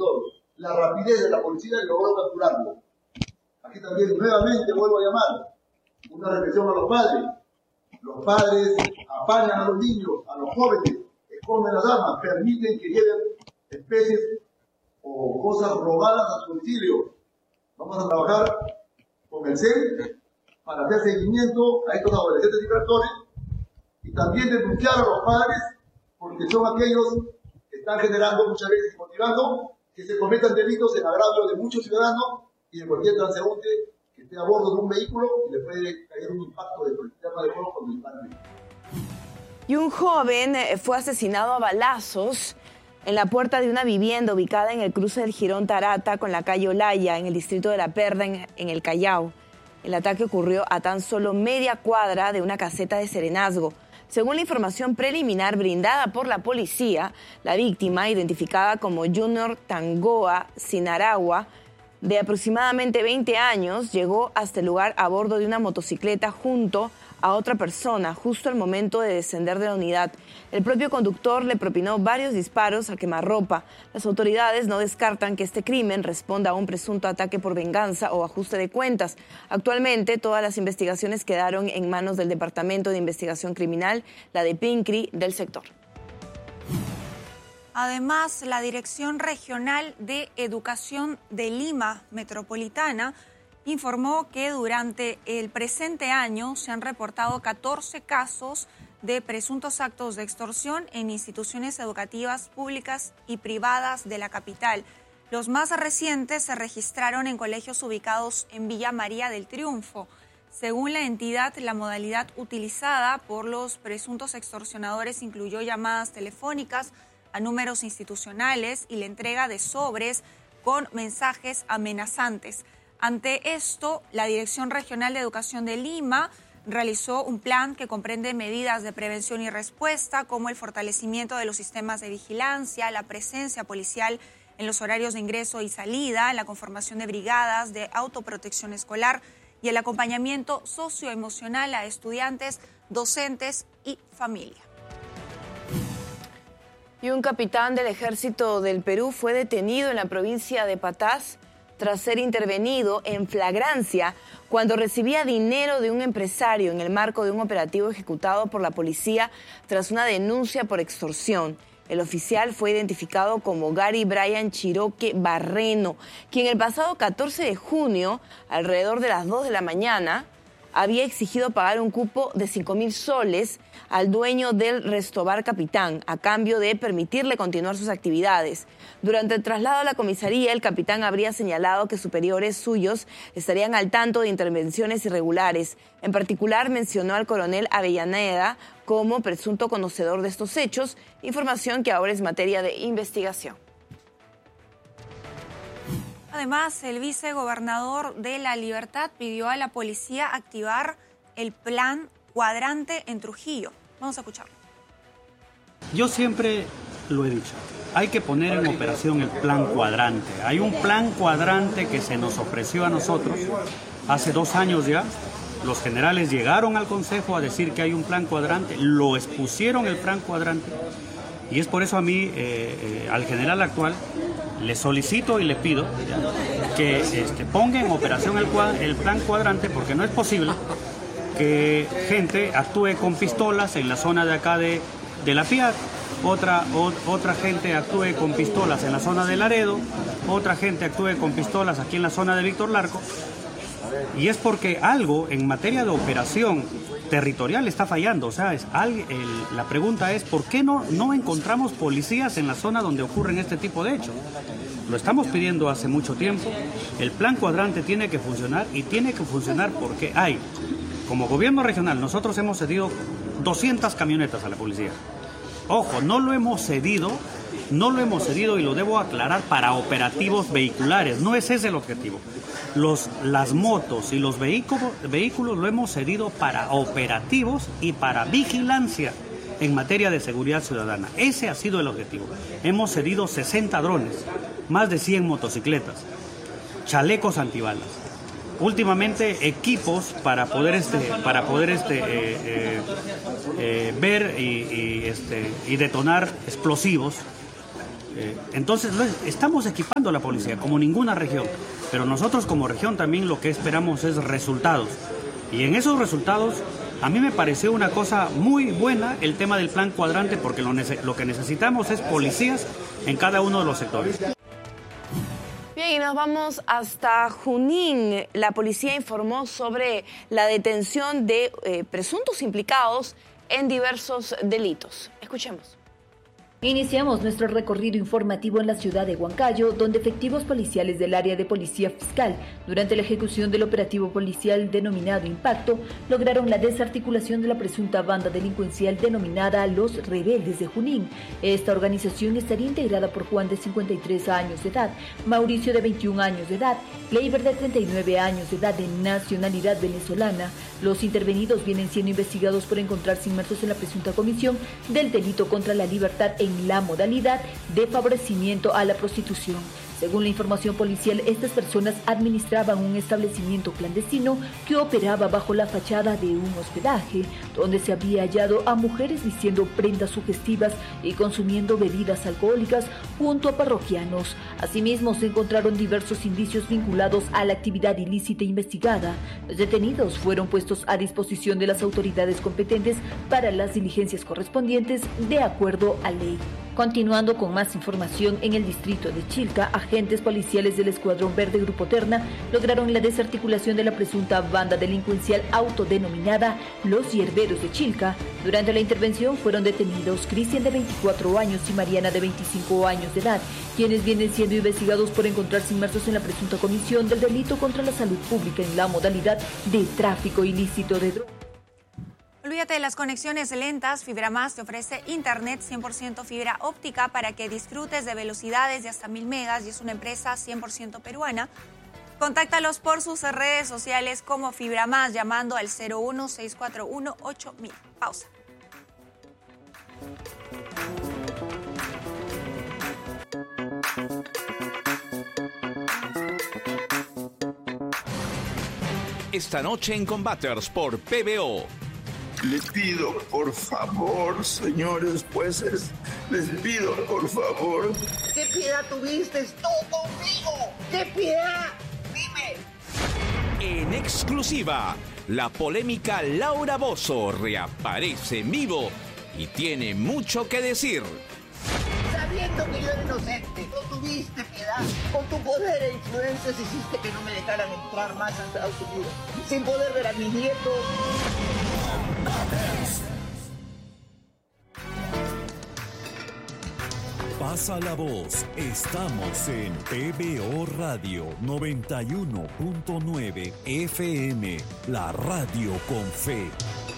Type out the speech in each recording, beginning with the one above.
agresor. La rapidez de la policía logró capturarlo. Aquí también nuevamente vuelvo a llamar una reflexión a los padres. Los padres apañan a los niños, a los jóvenes, esconden las armas, permiten que lleven especies o cosas robadas a su domicilio. Vamos a trabajar con el CEN para hacer seguimiento a estos adolescentes infractores y también denunciar a los padres porque son aquellos que están generando muchas veces y motivando que se cometan delitos en agravio de muchos ciudadanos y de cualquier transeúnte que esté a bordo de un vehículo y le puede caer un impacto de arma de fuego cuando dispara. Y un joven fue asesinado a balazos en la puerta de una vivienda ubicada en el cruce del Jirón Tarata con la calle Olaya, en el distrito de La Perla, en el Callao. El ataque ocurrió a tan solo media cuadra de una caseta de serenazgo. Según la información preliminar brindada por la policía, la víctima, identificada como Junior Tangoa Sinaragua, de aproximadamente 20 años, llegó hasta el lugar a bordo de una motocicleta junto a otra persona, justo al momento de descender de la unidad. El propio conductor le propinó varios disparos a quemarropa. Las autoridades no descartan que este crimen responda a un presunto ataque por venganza o ajuste de cuentas. Actualmente, todas las investigaciones quedaron en manos del Departamento de Investigación Criminal, la de PINCRI del sector. Además, la Dirección Regional de Educación de Lima Metropolitana informó que durante el presente año se han reportado 14 casos de presuntos actos de extorsión en instituciones educativas públicas y privadas de la capital. Los más recientes se registraron en colegios ubicados en Villa María del Triunfo. Según la entidad, la modalidad utilizada por los presuntos extorsionadores incluyó llamadas telefónicas a números institucionales y la entrega de sobres con mensajes amenazantes. Ante esto, la Dirección Regional de Educación de Lima realizó un plan que comprende medidas de prevención y respuesta, como el fortalecimiento de los sistemas de vigilancia, la presencia policial en los horarios de ingreso y salida, la conformación de brigadas de autoprotección escolar y el acompañamiento socioemocional a estudiantes, docentes y familia. Y un capitán del Ejército del Perú fue detenido en la provincia de Patás tras ser intervenido en flagrancia cuando recibía dinero de un empresario en el marco de un operativo ejecutado por la policía tras una denuncia por extorsión. El oficial fue identificado como Gary Brian Chiroque Barreno, quien el pasado 14 de junio, alrededor de las 2 de la mañana, había exigido pagar un cupo de 5.000 soles al dueño del Restobar Capitán, a cambio de permitirle continuar sus actividades. Durante el traslado a la comisaría, el capitán habría señalado que superiores suyos estarían al tanto de intervenciones irregulares. En particular, mencionó al coronel Avellaneda como presunto conocedor de estos hechos, información que ahora es materia de investigación. Además, el vicegobernador de La Libertad pidió a la policía activar el plan cuadrante en Trujillo. Vamos a escucharlo. Yo siempre lo he dicho, hay que poner en operación el plan cuadrante. Hay un plan cuadrante que se nos ofreció a nosotros hace 2 años ya. Los generales llegaron al Consejo a decir que hay un plan cuadrante, lo expusieron el plan cuadrante. Y es por eso a mí, al general actual, le solicito y le pido que ponga en operación el plan cuadrante, porque no es posible que gente actúe con pistolas en la zona de acá de La Piat, otra gente actúe con pistolas en la zona de Laredo, otra gente actúe con pistolas aquí en la zona de Víctor Larco. Y es porque algo en materia de operación territorial está fallando. O sea, la pregunta es, ¿por qué no encontramos policías en la zona donde ocurren este tipo de hechos? Lo estamos pidiendo hace mucho tiempo. El plan cuadrante tiene que funcionar, y tiene que funcionar porque como gobierno regional, nosotros hemos cedido 200 camionetas a la policía. Ojo, no lo hemos cedido y lo debo aclarar para operativos vehiculares. No es ese el objetivo. Las motos y los vehículos lo hemos cedido para operativos y para vigilancia en materia de seguridad ciudadana. Ese ha sido el objetivo. Hemos cedido 60 drones, más de 100 motocicletas, chalecos antibalas. Últimamente equipos para poder ver y detonar explosivos. Entonces estamos equipando a la policía como ninguna región, pero nosotros como región también lo que esperamos es resultados. Y en esos resultados a mí me pareció una cosa muy buena el tema del plan cuadrante, porque lo que necesitamos es policías en cada uno de los sectores. Bien, y nos vamos hasta Junín. La policía informó sobre la detención de presuntos implicados en diversos delitos. Escuchemos. Iniciamos nuestro recorrido informativo en la ciudad de Huancayo, donde efectivos policiales del área de policía fiscal, durante la ejecución del operativo policial denominado Impacto, lograron la desarticulación de la presunta banda delincuencial denominada Los Rebeldes de Junín. Esta organización estaría integrada por Juan, de 53 años de edad, Mauricio, de 21 años de edad, Leiber, de 39 años de edad, de nacionalidad venezolana. Los intervenidos vienen siendo investigados por encontrarse inmersos en la presunta comisión del delito contra la libertad en la modalidad de favorecimiento a la prostitución. Según la información policial, estas personas administraban un establecimiento clandestino que operaba bajo la fachada de un hospedaje, donde se había hallado a mujeres vistiendo prendas sugestivas y consumiendo bebidas alcohólicas junto a parroquianos. Asimismo, se encontraron diversos indicios vinculados a la actividad ilícita investigada. Los detenidos fueron puestos a disposición de las autoridades competentes para las diligencias correspondientes de acuerdo a ley. Continuando con más información, en el distrito de Chilca, agentes policiales del Escuadrón Verde Grupo Terna lograron la desarticulación de la presunta banda delincuencial autodenominada Los Hierberos de Chilca. Durante la intervención fueron detenidos Cristian, de 24 años, y Mariana, de 25 años de edad, quienes vienen siendo investigados por encontrarse inmersos en la presunta comisión del delito contra la salud pública en la modalidad de tráfico ilícito de drogas. Olvídate de las conexiones lentas. FibraMás te ofrece internet 100% fibra óptica para que disfrutes de velocidades de hasta 1000 megas y es una empresa 100% peruana. Contáctalos por sus redes sociales como FibraMás llamando al 01-641-8000. Pausa. Esta noche en Combaters por PBO. Les pido, por favor, señores jueces, les pido, por favor. ¿Qué piedad tuviste tú conmigo? ¿Qué piedad? Dime. En exclusiva, la polémica Laura Bozzo reaparece en vivo y tiene mucho que decir. Sabiendo que yo era inocente, no tuviste piedad. Con tu poder e influencias hiciste que no me dejaran entrar más a Estados Unidos. Sin poder ver a mis nietos. Pasa la voz, estamos en PBO Radio 91.9 FM, la radio con fe.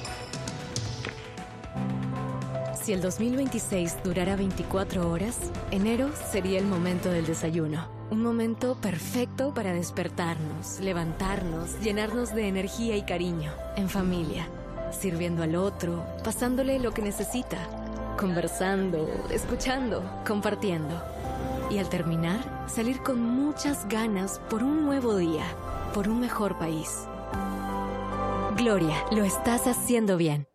Si el 2026 durara 24 horas, enero sería el momento del desayuno. Un momento perfecto para despertarnos, levantarnos, llenarnos de energía y cariño, en familia, sirviendo al otro, pasándole lo que necesita, conversando, escuchando, compartiendo. Y al terminar, salir con muchas ganas por un nuevo día, por un mejor país. Gloria, lo estás haciendo bien.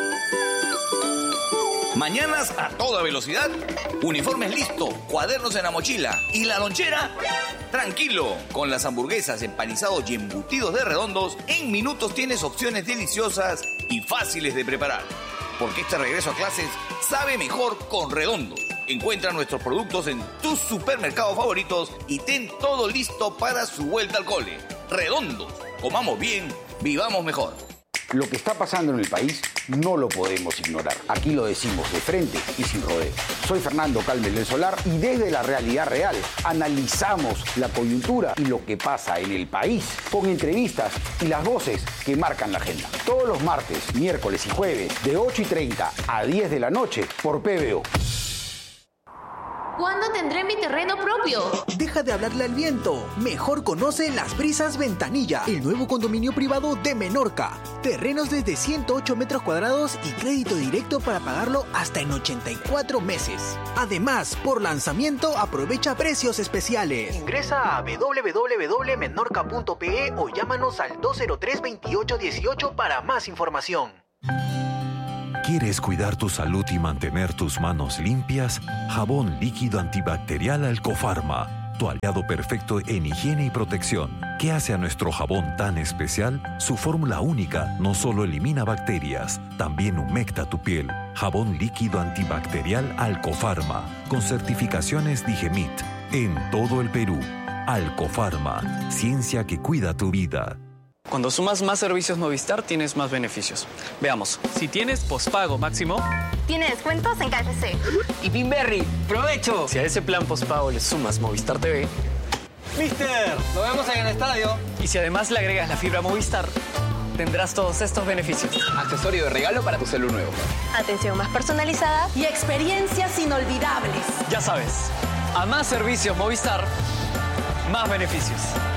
Mañanas a toda velocidad, uniformes listo, cuadernos en la mochila y la lonchera, tranquilo. Con las hamburguesas, empanizados y embutidos de Redondos, en minutos tienes opciones deliciosas y fáciles de preparar. Porque este regreso a clases sabe mejor con Redondos. Encuentra nuestros productos en tus supermercados favoritos y ten todo listo para su vuelta al cole. Redondos, comamos bien, vivamos mejor. Lo que está pasando en el país no lo podemos ignorar. Aquí lo decimos de frente y sin rodeos. Soy Fernando Calmes del Solar y desde la realidad real analizamos la coyuntura y lo que pasa en el país con entrevistas y las voces que marcan la agenda. Todos los martes, miércoles y jueves de 8:30 a 10 de la noche por PBO. ¿Cuándo tendré mi terreno propio? Deja de hablarle al viento. Mejor conoce Las Brisas Ventanilla, el nuevo condominio privado de Menorca. Terrenos desde 108 metros cuadrados y crédito directo para pagarlo hasta en 84 meses. Además, por lanzamiento aprovecha precios especiales. Ingresa a www.menorca.pe o llámanos al 203-2818 para más información. ¿Quieres cuidar tu salud y mantener tus manos limpias? Jabón líquido antibacterial Alcofarma, tu aliado perfecto en higiene y protección. ¿Qué hace a nuestro jabón tan especial? Su fórmula única no solo elimina bacterias, también humecta tu piel. Jabón líquido antibacterial Alcofarma, con certificaciones Digemit, en todo el Perú. Alcofarma, ciencia que cuida tu vida. Cuando sumas más servicios Movistar, tienes más beneficios. Veamos, si tienes pospago máximo, Tiene descuentos en KFC. y Pinberry, ¡provecho! Si a ese plan pospago le sumas Movistar TV, ¡Mister! ¡Nos vemos en el estadio! Y si además le agregas la fibra Movistar, tendrás todos estos beneficios. Accesorio de regalo para tu celu nuevo. Atención más personalizada y experiencias inolvidables. Ya sabes, a más servicios Movistar, más beneficios.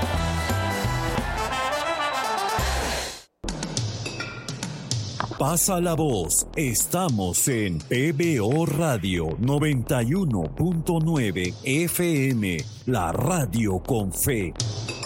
Pasa la voz. Estamos en PBO Radio 91.9 FM, la radio con fe.